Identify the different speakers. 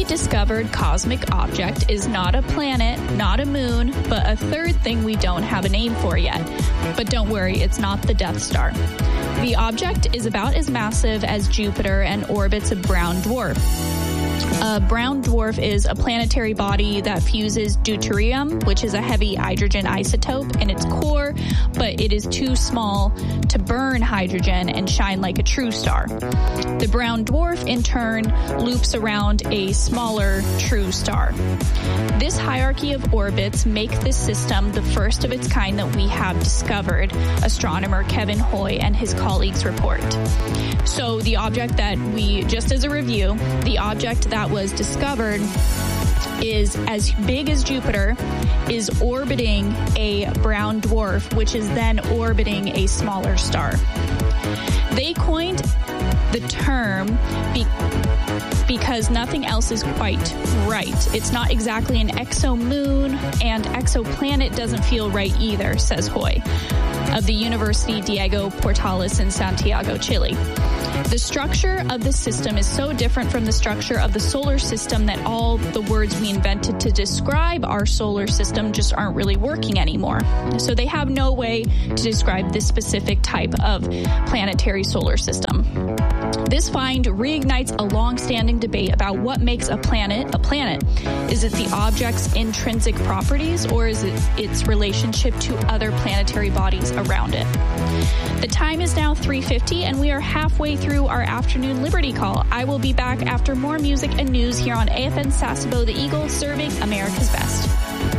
Speaker 1: discovered cosmic object is not a planet, not a moon, but a third thing we don't have a name for yet. But don't worry, it's not the Death Star. The object is about as massive as Jupiter and orbits a brown dwarf. A brown dwarf is a planetary body that fuses deuterium, which is a heavy hydrogen isotope, in its core, but it is too small to burn hydrogen and shine like a true star. The brown dwarf, in turn, loops around a smaller true star. This hierarchy of orbits make this system the first of its kind that we have discovered, astronomer Kevin Hoy and his colleagues report. So the object that just as a review, the object that was discovered is as big as Jupiter, is orbiting a brown dwarf, which is then orbiting a smaller star. They coined the term because nothing else is quite right. It's not exactly an exomoon, and exoplanet doesn't feel right either, says Hoy of the University Diego Portales in Santiago, Chile. The structure of the system is so different from the structure of the solar system that all the words we invented to describe our solar system just aren't really working anymore. So they have no way to describe this specific type of planetary solar system. This find reignites a long-standing debate about what makes a planet a planet. Is it the object's intrinsic properties, or is it its relationship to other planetary bodies around it? The time is now 3:50, and we are halfway through our afternoon Liberty Call. I will be back after more music and news here on AFN Sasebo, the Eagle, serving America's best.